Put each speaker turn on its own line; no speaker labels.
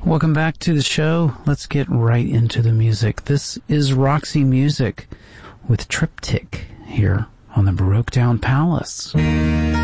Welcome back to the show. Let's get right into the music. This is Roxy Music with Triptych here on the Baroque Town Palace.